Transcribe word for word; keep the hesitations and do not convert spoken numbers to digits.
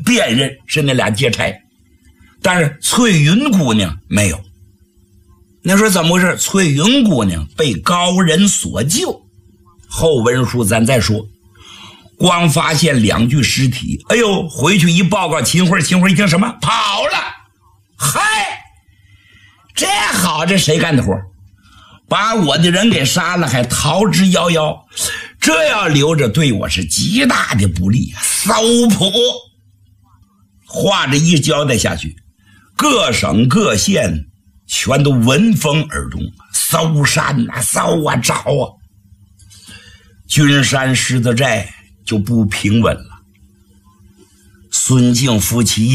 辨认是那俩劫差，但是翠云姑娘没有。那说怎么回事？翠云姑娘被高人所救，后文书咱再说。光发现两具尸体，哎呦，回去一报告秦桧，秦桧一听什么跑了，嗨，这好，这谁干的活？把我的人给杀了，还逃之夭夭，这要留着对我是极大的不利啊！搜捕，话这一交代下去，各省各县全都闻风而动，搜山啊，搜啊，找啊，君山狮子寨就不平稳了。孙敬夫妻